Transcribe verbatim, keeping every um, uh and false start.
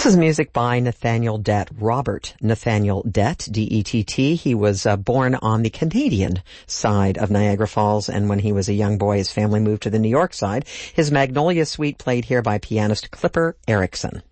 This is music by Nathaniel Dett, Robert Nathaniel Dett, D E T T. He was uh, born on the Canadian side of Niagara Falls, and when he was a young boy, his family moved to the New York side. His Magnolia Suite played here by pianist Clipper Erickson.